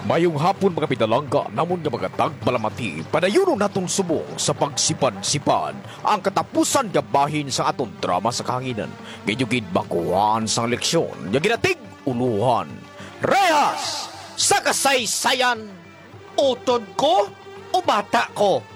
Mayong hapon mga pinalangga, namon nga mga tagbalamati, padayono natong subong sa pagsipan-sipan ang katapusan nga bahin sa aton drama sa kahanginan. Gayugid bakuhan sang leksyon, nga ginatig uluhan. Rehas sa kasaysayan, utod ko o bata ko?